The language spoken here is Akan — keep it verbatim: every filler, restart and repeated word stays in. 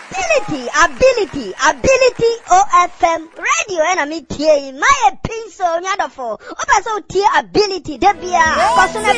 ability, ability, ability O F M radio and I'm here. My pin so nyadofo. Opa so tie ability debia. Kosuna